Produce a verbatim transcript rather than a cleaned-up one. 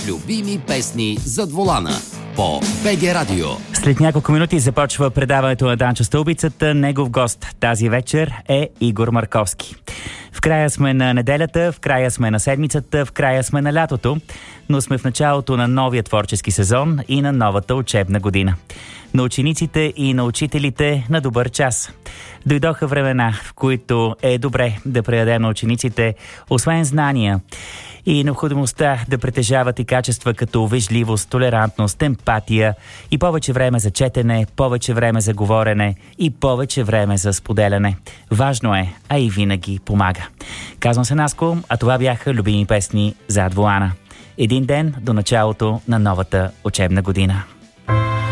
любими песни зад волана по БГ Радио. След няколко минути започва предаването на Данчо Стълбицата. Негов гост тази вечер е Игор Марковски. В края сме на неделята, в края сме на седмицата, в края сме на лятото, но сме в началото на новия творчески сезон и на новата учебна година. На учениците и на учителите на добър час. Дойдоха времена, в които е добре да предадем на учениците, освен знания и необходимостта да притежават и качества като вежливост, толерантност, емпатия и повече време за четене, повече време за говорене и повече време за споделяне. Важно е, а и винаги помага. Казвам се Наско, а това бяха любими песни зад волана. Един ден до началото на новата учебна година.